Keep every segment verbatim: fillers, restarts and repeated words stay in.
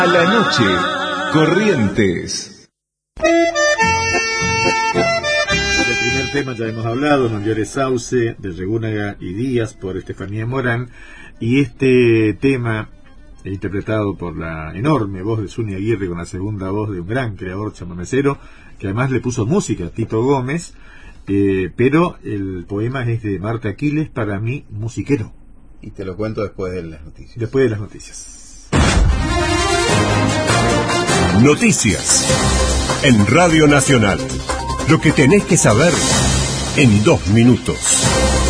A la noche, Corrientes. Del primer tema ya hemos hablado, No llores Sauce, de Regúnaga y Díaz, por Estefanía Morán, y este tema, interpretado por la enorme voz de Zuni Aguirre, con la segunda voz de un gran creador chamamecero, que además le puso música, Tito Gómez, eh, pero el poema es de Marta Aquiles, para mí musiquero. Y te lo cuento después de las noticias. Después de las noticias. Noticias en Radio Nacional. Lo que tenés que saber en dos minutos.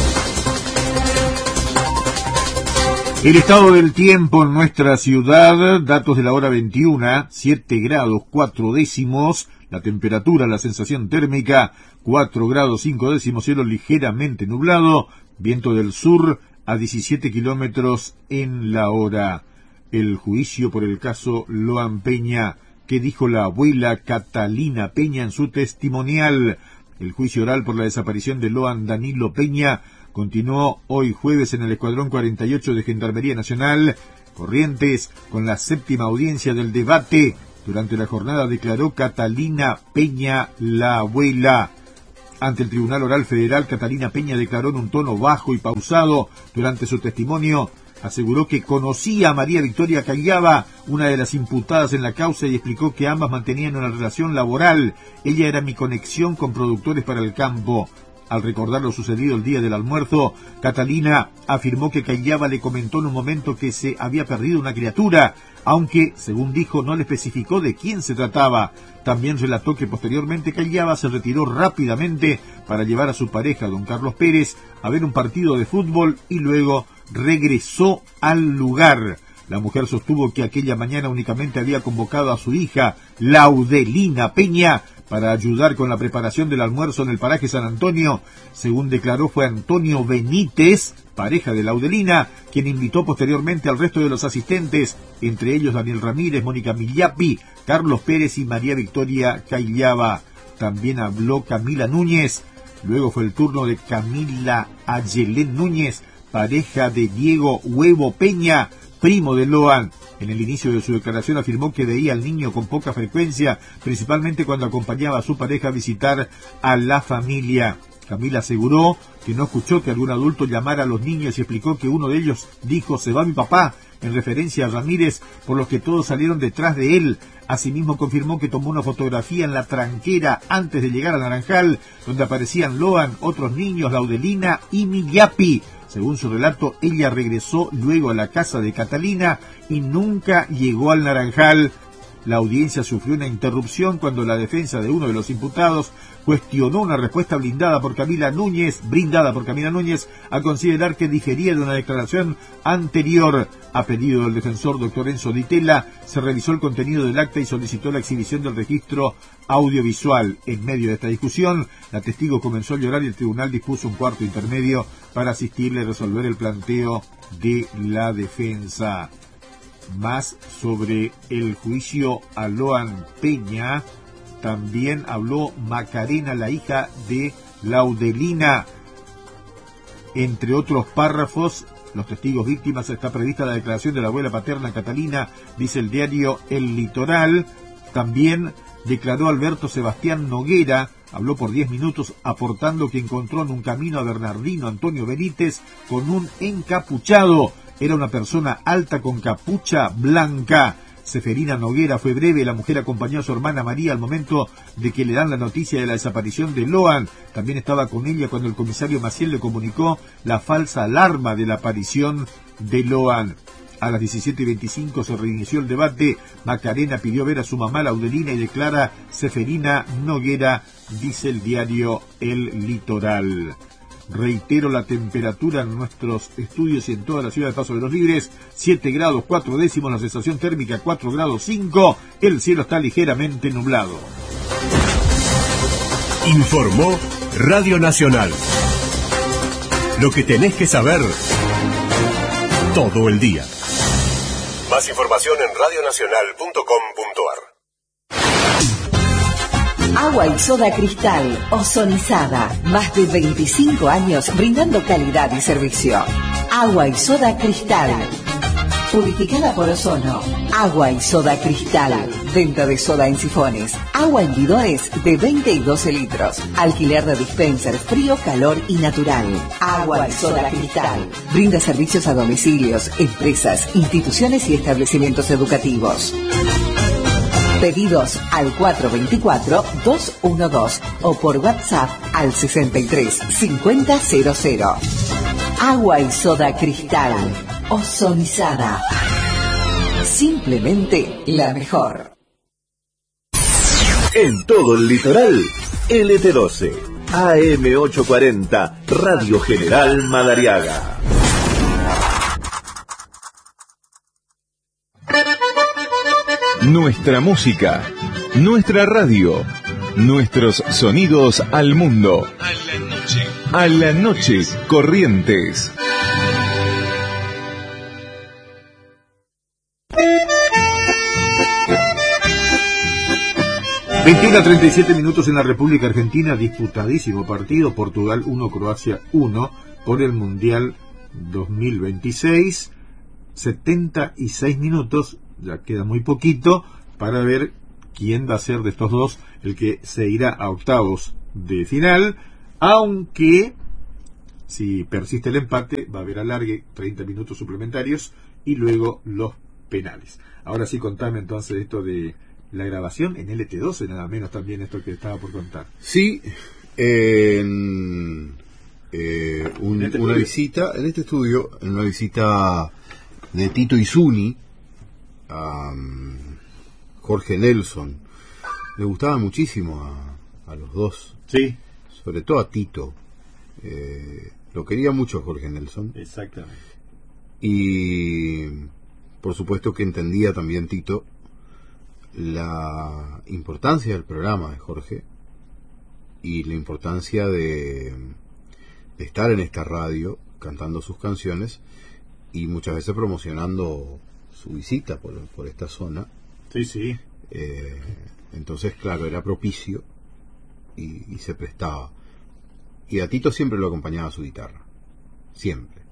El estado del tiempo en nuestra ciudad, datos de la hora veintiuna, siete grados cuatro décimos, la temperatura, la sensación térmica, cuatro grados cinco décimos, cielo ligeramente nublado, viento del sur a diecisiete kilómetros en la hora. El juicio por el caso Loan Peña, que dijo la abuela Catalina Peña en su testimonial. El juicio oral por la desaparición de Loan Danilo Peña continuó hoy jueves en el Escuadrón cuarenta y ocho de Gendarmería Nacional, Corrientes, con la séptima audiencia del debate. Durante la jornada declaró Catalina Peña, la abuela. Ante el Tribunal Oral Federal, Catalina Peña declaró en un tono bajo y pausado. Durante su testimonio, aseguró que conocía a María Victoria Callaba, una de las imputadas en la causa, y explicó que ambas mantenían una relación laboral. Ella era mi conexión con productores para el campo. Al recordar lo sucedido el día del almuerzo, Catalina afirmó que Callaba le comentó en un momento que se había perdido una criatura, aunque, según dijo, no le especificó de quién se trataba. También relató que posteriormente Callaba se retiró rápidamente para llevar a su pareja, don Carlos Pérez, a ver un partido de fútbol y luego regresó al lugar. La mujer sostuvo que aquella mañana únicamente había convocado a su hija, Laudelina Peña, para ayudar con la preparación del almuerzo en el paraje San Antonio. Según declaró, fue Antonio Benítez, pareja de Laudelina, quien invitó posteriormente al resto de los asistentes, entre ellos Daniel Ramírez, Mónica Millapi, Carlos Pérez y María Victoria Callaba. También habló Camila Núñez. Luego fue el turno de Camila Ayelén Núñez, pareja de Diego Huevo Peña, primo de Loan. En el inicio de su declaración afirmó que veía al niño con poca frecuencia, principalmente cuando acompañaba a su pareja a visitar a la familia. Camila aseguró que no escuchó que algún adulto llamara a los niños y explicó que uno de ellos dijo "se va mi papá", en referencia a Ramírez, por lo que todos salieron detrás de él. Asimismo confirmó que tomó una fotografía en la tranquera antes de llegar a Naranjal, donde aparecían Loan, otros niños, Laudelina y Millapi. Según su relato, ella regresó luego a la casa de Catalina y nunca llegó al Naranjal. La audiencia sufrió una interrupción cuando la defensa de uno de los imputados cuestionó una respuesta blindada por Camila Núñez, brindada por Camila Núñez, a considerar que difería de una declaración anterior. A pedido del defensor doctor Enzo Di Tella, se revisó el contenido del acta y solicitó la exhibición del registro audiovisual. En medio de esta discusión, la testigo comenzó a llorar y el tribunal dispuso un cuarto intermedio para asistirle a resolver el planteo de la defensa. Más sobre el juicio a Loan Peña, también habló Macarena, la hija de Laudelina. Entre otros párrafos, los testigos víctimas, está prevista la declaración de la abuela paterna Catalina, dice el diario El Litoral. También declaró Alberto Sebastián Noguera, habló por diez minutos aportando que encontró en un camino a Bernardino Antonio Benítez con un encapuchado. Era una persona alta con capucha blanca. Seferina Noguera fue breve. La mujer acompañó a su hermana María al momento de que le dan la noticia de la desaparición de Loan. También estaba con ella cuando el comisario Maciel le comunicó la falsa alarma de la aparición de Loan. A las diecisiete y veinticinco se reinició el debate. Macarena pidió ver a su mamá Laudelina y declara Seferina Noguera, dice el diario El Litoral. Reitero la temperatura en nuestros estudios y en toda la ciudad de Paso de los Libres, siete grados cuatro décimos, la sensación térmica cuatro grados cinco, el cielo está ligeramente nublado. Informó Radio Nacional. Lo que tenés que saber todo el día. Más información en radio nacional punto com punto ar. Agua y soda Cristal, ozonizada. Más de veinticinco años brindando calidad y servicio. Agua y soda Cristal. Purificada por ozono. Agua y soda Cristal. Venta de soda en sifones. Agua en bidones de veinte y doce litros. Alquiler de dispenser frío, calor y natural. Agua y soda Cristal. Brinda servicios a domicilios, empresas, instituciones y establecimientos educativos. Pedidos al cuatro dos cuatro, dos uno dos o por WhatsApp al sesenta y tres cincuenta cero cero. Agua y soda Cristal. Ozonizada. Simplemente la mejor. En todo el litoral, L T doce, A M ochocientos cuarenta, Radio General Madariaga. Nuestra música, nuestra radio, nuestros sonidos al mundo. A la noche. A la noche, Corrientes. veintiuno a treinta y siete minutos en la República Argentina, disputadísimo partido, Portugal uno, Croacia uno, por el Mundial dos mil veintiséis, setenta y seis minutos, ya queda muy poquito para ver quién va a ser de estos dos el que se irá a octavos de final, aunque si persiste el empate va a haber alargue, treinta minutos suplementarios y luego los penales. Ahora sí, contame entonces esto de la grabación en L T doce, nada menos también esto que estaba por contar. Sí, en eh, un, ¿En este una estudio? visita, en este estudio, en una visita de Tito Izuni a um, Jorge Nelson. Le gustaba muchísimo a, a los dos, Sí, sobre todo a Tito. Eh, lo quería mucho Jorge Nelson. exactamente. Y por supuesto que entendía también Tito la importancia del programa de Jorge y la importancia de, de estar en esta radio cantando sus canciones y muchas veces promocionando su visita por, por esta zona. Sí, sí. Eh, entonces, claro, era propicio y, y se prestaba. Y a Tito siempre lo acompañaba su guitarra, siempre.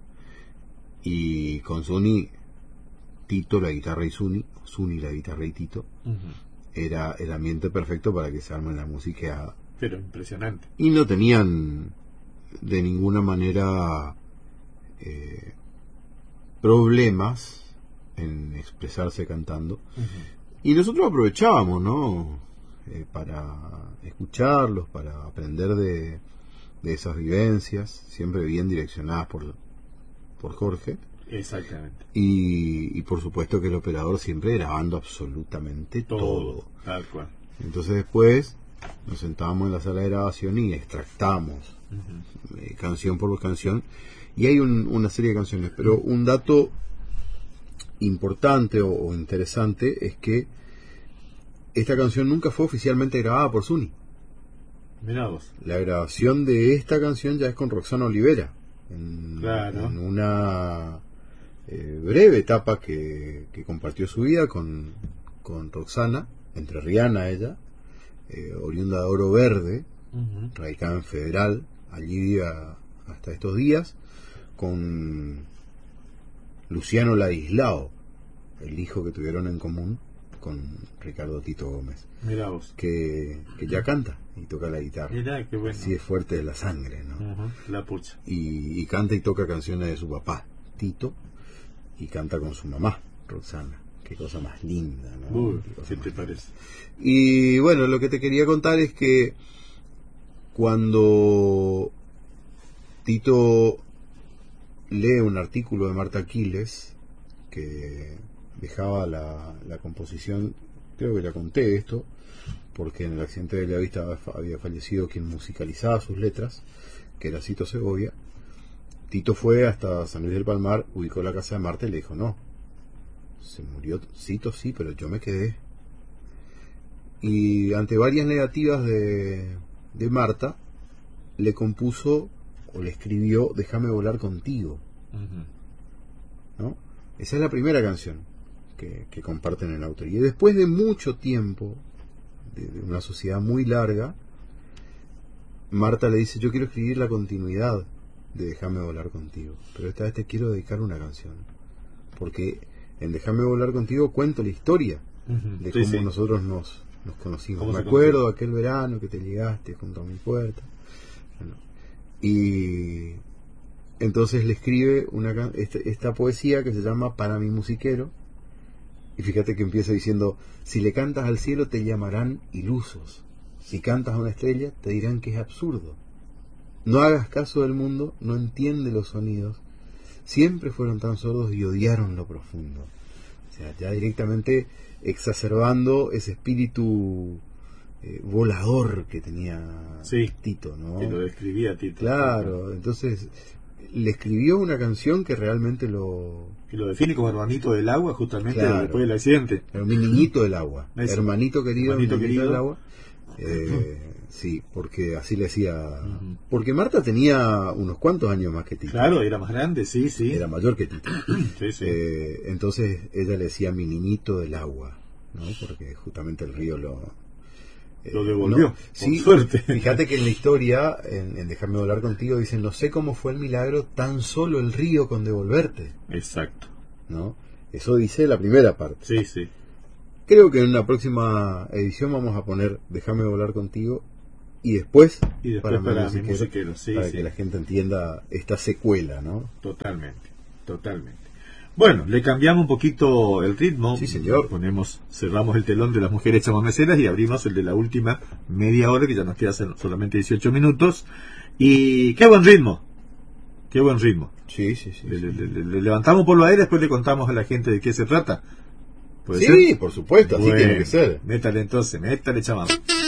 Y con Zuni, Tito la guitarra y Zuni, Zuni la guitarra y Tito, Uh-huh. era el ambiente perfecto para que se armen la música. Pero impresionante. Y no tenían de ninguna manera eh, problemas en expresarse cantando. Uh-huh. Y nosotros aprovechábamos, ¿no? Eh, para escucharlos, para aprender de, de esas vivencias, siempre bien direccionadas por, por Jorge. Exactamente. Y, y por supuesto que el operador siempre grabando absolutamente todo. Todo, tal cual. Entonces después nos sentábamos en la sala de grabación y extractamos Uh-huh. eh, canción por canción. Y hay un, una serie de canciones, pero un dato importante o, o interesante es que esta canción nunca fue oficialmente grabada por Zuni. Mirá vos. La grabación de esta canción ya es con Roxana Olivera, en, Claro. en una eh, breve etapa que, que compartió su vida con, con Roxana, entrerriana ella, eh, oriunda de Oro Verde, Uh-huh. radicada en Federal, allí vive hasta estos días, con Luciano Ladislao, el hijo que tuvieron en común con Ricardo Tito Gómez, Mirá vos. que, que ya canta y toca la guitarra. Mirá, qué bueno. Así es fuerte de la sangre, ¿no? Uh-huh. La pucha. Y, y canta y toca canciones de su papá, Tito, y canta con su mamá, Roxana. Qué cosa más linda, ¿no? Uy, Qué cosa ¿qué más te linda. parece? Y bueno, lo que te quería contar es que cuando Tito lee un artículo de Marta Aquiles que dejaba la, la composición, creo que ya conté esto, porque en el accidente de Bellavista había fallecido quien musicalizaba sus letras, que era Cito Segovia. Tito fue hasta San Luis del Palmar, ubicó la casa de Marta y le dijo: no, se murió Cito, sí, pero yo me quedé. Y ante varias negativas de, de Marta, le compuso o le escribió Déjame volar contigo, Uh-huh. ¿no? Esa es la primera canción que, que comparten en el autor. Y después de mucho tiempo, de, de una sociedad muy larga, Marta le dice: yo quiero escribir la continuidad de Déjame volar contigo, pero esta vez te quiero dedicar una canción, porque en Déjame volar contigo cuento la historia Uh-huh. de Sí, cómo sí. nosotros nos, nos conocimos. ¿Cómo Me se acuerdo de aquel verano que te llegaste junto a mi puerta. Bueno, y entonces le escribe una can- esta, esta poesía que se llama Para mi musiquero. Y fíjate que empieza diciendo: si le cantas al cielo te llamarán ilusos, si cantas a una estrella te dirán que es absurdo. No hagas caso del mundo, no entiende los sonidos, siempre fueron tan sordos y odiaron lo profundo. O sea, ya directamente exacerbando ese espíritu eh, volador que tenía Sí. Tito, ¿no? Que lo describía Tito. Claro, entonces le escribió una canción que realmente lo... Que lo define como hermanito del agua, justamente Claro. después del accidente. Pero mi niñito del agua, Eso. hermanito querido, Hermanito mi niñito querido. del agua. Eh, sí, porque así le hacía... Ujú. Porque Marta tenía unos cuantos años más que Tito. Claro, era más grande, sí, sí. Era mayor que Tito. Sí, sí. Eh, entonces ella le decía mi niñito del agua, ¿no? Porque justamente el río lo... eh, Lo devolvió, no, por sí, suerte. Fíjate que en la historia, en, en Dejarme volar contigo, dicen: no sé cómo fue el milagro, tan solo el río con devolverte, Exacto. ¿no? Eso dice la primera parte. Sí, sí. Creo que en una próxima edición vamos a poner Déjame volar contigo y después, Y después para mi mi musiquero, sí, para sí. que la gente entienda esta secuela, ¿no? Totalmente, totalmente. Bueno, le cambiamos un poquito el ritmo. Sí, señor. Ponemos, cerramos el telón de las mujeres chamameceras y abrimos el de la última media hora, que ya nos queda solamente dieciocho minutos. Y qué buen ritmo, qué buen ritmo. Sí, sí, sí. Le, sí. le- le- le levantamos polvo aire, después le contamos a la gente de qué se trata. ¿Puede Sí, ser? por supuesto, así Bueno, tiene que ser. Métale entonces, métale chamamé.